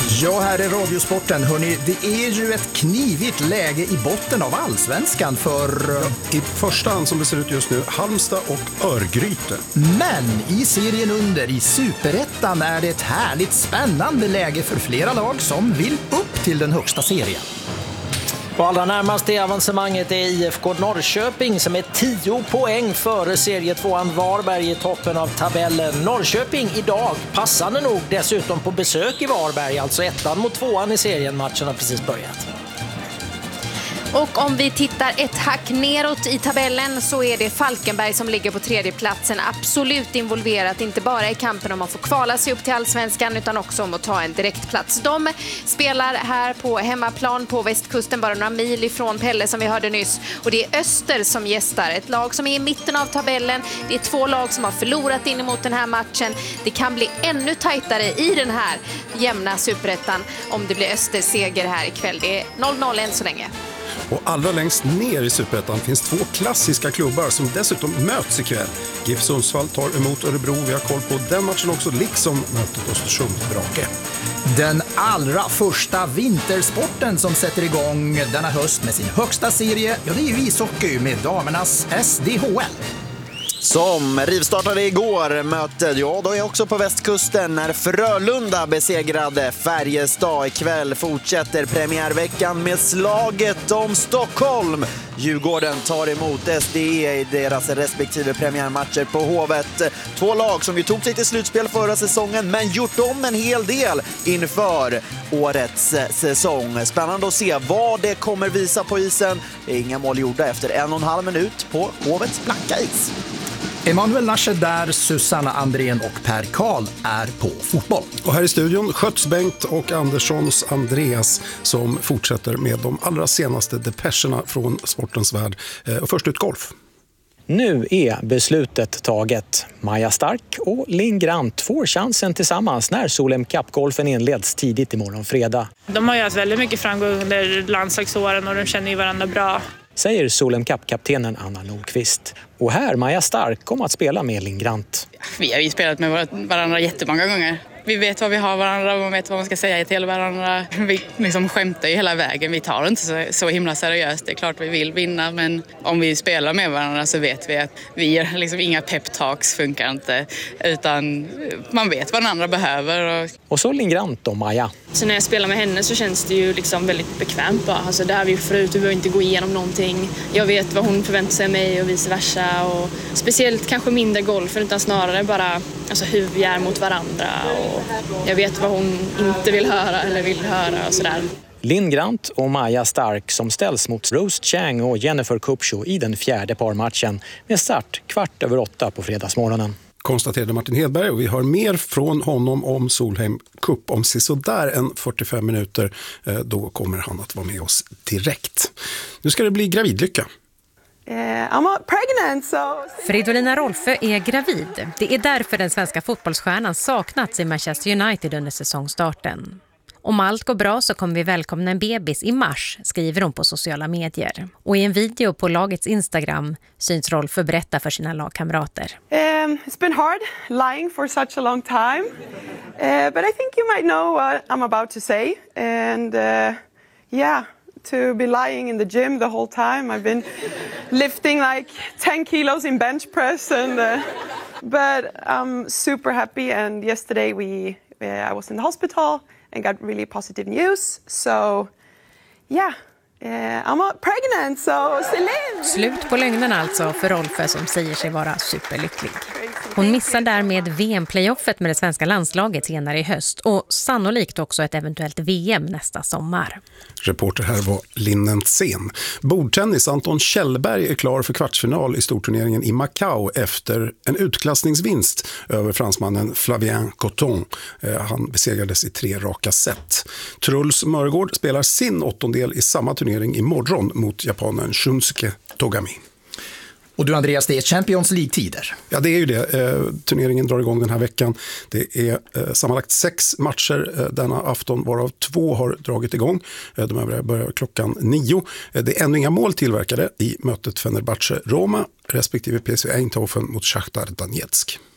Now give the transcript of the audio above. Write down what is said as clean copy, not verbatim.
Ja, här är Radiosporten. Hörrni, det är ju ett knivigt läge i botten av Allsvenskan för... I första hand som det ser ut just nu, Halmstad och Örgryte. Men i serien under, i Superettan, är det ett härligt spännande läge för flera lag som vill upp till den högsta serien. Och allra närmast i avancemanget är IFK Norrköping som är 10 poäng före serietvåan Varberg i toppen av tabellen. Norrköping idag, passande nog dessutom på besök i Varberg, alltså 1 mot 2 i serien. Matchen har precis börjat. Och om vi tittar ett hack neråt i tabellen så är det Falkenberg som ligger på 3:e platsen. Absolut involverat, inte bara i kampen om att få kvala sig upp till Allsvenskan utan också om att ta en direktplats. De spelar här på hemmaplan på västkusten, bara några mil ifrån Pelle som vi hörde nyss. Och det är Öster som gästar, ett lag som är i mitten av tabellen. Det är 2 lag som har förlorat in emot den här matchen. Det kan bli ännu tajtare i den här jämna Superettan om det blir Östers seger här ikväll. Det är 0-0 än så länge. Och allra längst ner i Superettan finns 2 klassiska klubbar som dessutom möts ikväll. GIF Sundsvall tar emot Örebro. Vi har koll på den matchen också, liksom mötet Östersund-Brage. Den allra första vintersporten som sätter igång denna höst med sin högsta serie, ja, det är ju ishockey med damernas SDHL. Som rivstartade igår mötet, ja då är också på västkusten när Frölunda besegrade Färjestad. Ikväll fortsätter premiärveckan med slaget om Stockholm. Djurgården tar emot SDE i deras respektive premiärmatcher på Hovet. 2 lag som ju tog sig till slutspel förra säsongen men gjort om en hel del inför årets säsong. Spännande att se vad det kommer visa på isen. Inga mål gjorda efter 1,5 minut på Hovets blanka is. Emanuel Nasche där, Susanna Andrén och Per Karl är på fotboll. Och här i studion Sköts Bengt och Anderssons Andreas som fortsätter med de allra senaste depescherna från sportens värld. Och först ut golf. Nu är beslutet taget. Maja Stark och Linn Grant får chansen tillsammans när Solheim Cup-golfen inleds tidigt imorgon fredag. De har ju haft väldigt mycket framgång under landslagsåren och de känner ju varandra bra. Säger Solheim Cup-kaptenen Anna Nordqvist. Och här Maja Stark kommer att spela med Linn Grant. Vi har ju spelat med varandra jättemånga gånger. Vi vet vad vi har varandra och man vet vad man ska säga till varandra. Vi liksom skämtar ju hela vägen. Vi tar det inte så himla seriöst. Det är klart vi vill vinna, men om vi spelar med varandra så vet vi att vi ger liksom inga pep-talks, funkar inte. Utan man vet vad den andra behöver. Och så Linn Grant och Maja. Så när jag spelar med henne så känns det ju liksom väldigt bekvämt bara. Alltså det har vi gjort förut, vi behöver inte gå igenom någonting. Jag vet vad hon förväntar sig av mig och vice versa. Och speciellt kanske mindre golfen utan snarare bara alltså hur vi är mot varandra. Och jag vet vad hon inte vill höra eller vill höra och sådär. Linn Grant och Maja Stark som ställs mot Rose Chang och Jennifer Kupcho i den 4:e parmatchen med start 7:15 på fredagsmorgonen. Konstaterade Martin Hedberg och vi har mer från honom om Solheim Cup om sådär en 45 minuter. Då kommer han att vara med oss direkt. Nu ska det bli gravidlycka. I'm pregnant, so... Fridolina Rolfö är gravid. Det är därför den svenska fotbollsstjärnan saknats i Manchester United under säsongstarten. Om allt går bra så kommer vi välkomna en bebis i mars, skriver hon på sociala medier. Och i en video på lagets Instagram syns Rolfö berätta för sina lagkamrater. It's been hard lying for such a long time. But I think you might know what I'm about to say. And to be lying in the gym the whole time. I've been lifting like 10 kilos in bench press. But I'm super happy. And yesterday I was in the hospital and got really positive news. So, I'm pregnant, so Celine! Slut på lögnen alltså för Rolfö som säger sig vara superlycklig. Hon missar därmed VM-playoffet med det svenska landslaget senare i höst och sannolikt också ett eventuellt VM nästa sommar. Reporter här var Linnentsen. Bordtennis, Anton Kjellberg är klar för kvartsfinal i storturneringen i Macau efter en utklassningsvinst över fransmannen Flavien Coton. Han besegrades i 3 raka set. Truls Mörgård spelar sin 8:ondel i samma turnering imorgon mot japanen Shunsuke Togami. Och du Andreas, det är Champions League-tider. Ja, det är ju det. Turneringen drar igång den här veckan. Det är sammanlagt 6 matcher denna afton, varav 2 har dragit igång. De övriga börjar klockan 9. Det är ännu inga mål tillverkade i mötet Fenerbahce-Roma respektive PSV Eindhoven mot Shakhtar Donetsk.